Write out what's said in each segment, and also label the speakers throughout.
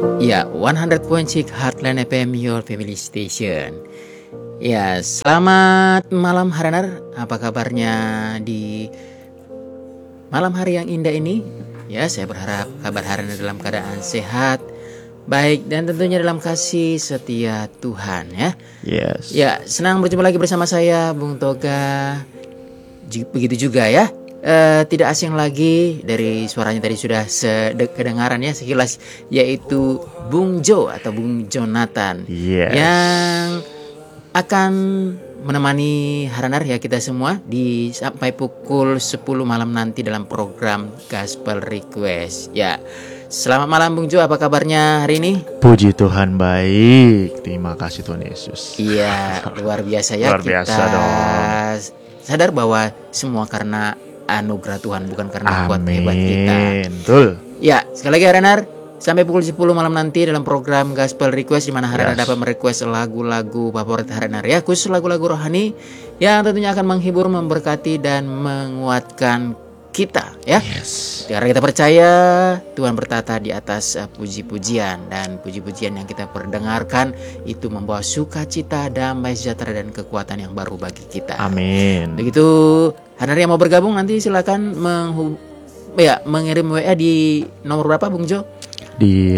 Speaker 1: Ya, 100.6 Heartland FM, your family station. Ya, selamat malam Haranar. Apa kabarnya di malam hari yang indah ini? Ya, saya berharap kabar Haranar dalam keadaan sehat, baik, dan tentunya dalam kasih setia Tuhan ya.
Speaker 2: Yes.
Speaker 1: Ya, senang berjumpa lagi bersama saya, Bung Toga. Begitu juga ya. Tidak asing lagi dari suaranya tadi sudah kedengaran ya sekilas, yaitu Bung Jo atau Bung Jonathan.
Speaker 2: Yes.
Speaker 1: Yang akan menemani Haranar ya kita semua di sampai pukul 10 malam nanti dalam program Gospel Request. Ya. Selamat malam Bung Jo, apa kabarnya hari ini?
Speaker 2: Puji Tuhan baik. Terima kasih Tuhan Yesus.
Speaker 1: Iya, luar biasa ya.
Speaker 2: Luar biasa dong.
Speaker 1: Sadar bahwa semua karena anugerah Tuhan, bukan karena kuat hebat kita.
Speaker 2: Betul.
Speaker 1: Ya, sekali lagi Haranar, sampai pukul 10 malam nanti dalam program Gospel Request, di mana Haranar dapat merequest lagu-lagu favorit Haranar ya, khusus lagu-lagu rohani yang tentunya akan menghibur, memberkati dan menguatkan kita ya.
Speaker 2: Yes.
Speaker 1: Karena kita percaya Tuhan bertata di atas puji-pujian, dan puji-pujian yang kita perdengarkan itu membawa sukacita, damai sejahtera dan kekuatan yang baru bagi kita.
Speaker 2: Amin.
Speaker 1: Begitu Haranar yang mau bergabung nanti silakan mengirim WA di nomor berapa Bung Jo?
Speaker 2: Di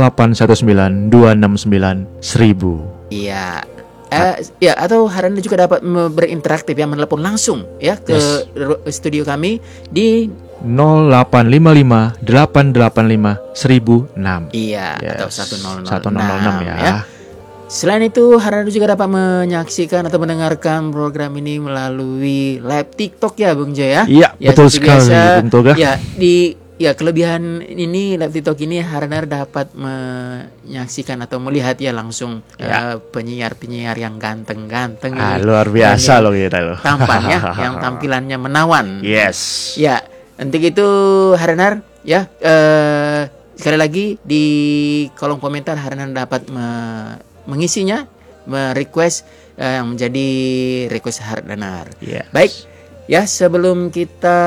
Speaker 2: 0819-269-1000.
Speaker 1: Iya. Ya, atau Haranar juga dapat berinteraktif ya, menelepon langsung ya ke studio kami di
Speaker 2: 0855-885-1006.
Speaker 1: Iya, atau 1006
Speaker 2: ya.
Speaker 1: Selain itu, Haranar juga dapat menyaksikan atau mendengarkan program ini melalui live TikTok ya, Bung Jo ya.
Speaker 2: Iya, betul sekali, Bung Toga.
Speaker 1: Ya, kelebihan ini live TikTok ini Haranar dapat menyaksikan atau melihat ya langsung penyiar-penyiar yang ganteng-ganteng.
Speaker 2: Luar biasa loh kita loh.
Speaker 1: Tampannya, yang tampilannya menawan.
Speaker 2: Yes.
Speaker 1: Ya, untuk itu Haranar ya, sekali lagi di kolom komentar Haranar dapat mengisinya, merequest yang menjadi request Haranar.
Speaker 2: Yes.
Speaker 1: Baik, ya sebelum kita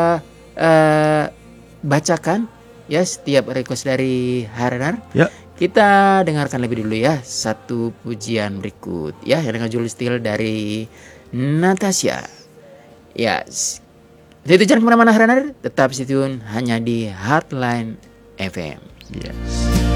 Speaker 1: bacakan ya setiap request dari Haranar, kita dengarkan lebih dulu ya satu pujian berikut ya dengan judul Still dari Natasha. Ya, itu jangan kemana-mana Haranar, tetap stay tune hanya di Heartland FM.
Speaker 2: Yes.